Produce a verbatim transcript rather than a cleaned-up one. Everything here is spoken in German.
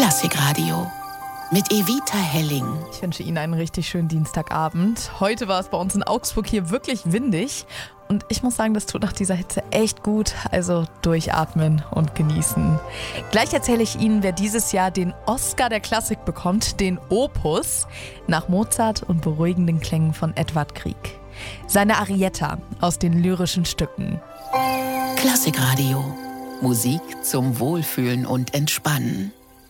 Klassikradio mit Evita Helling. Ich wünsche Ihnen einen richtig schönen Dienstagabend. Heute war es bei uns in Augsburg hier wirklich windig. Und ich muss sagen, das tut nach dieser Hitze echt gut. Also durchatmen und genießen. Gleich erzähle ich Ihnen, wer dieses Jahr den Oscar der Klassik bekommt, den Opus, nach Mozart und beruhigenden Klängen von Edvard Grieg. Seine Arietta aus den lyrischen Stücken. Klassikradio. Musik zum Wohlfühlen und Entspannen.